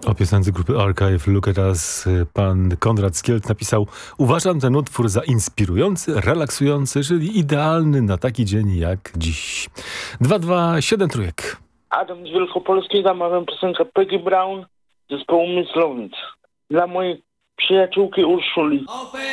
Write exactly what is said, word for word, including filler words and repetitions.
O piosence grupy Archive Look at Us pan Konrad Skielt napisał: uważam ten utwór za inspirujący, relaksujący, czyli idealny na taki dzień jak dziś. dwa dwa siedem trójek. Adam z Wielkopolskiej, zamawiam piosenkę Peggy Brown zespołu Myslowic dla mojej przyjaciółki Urszuli.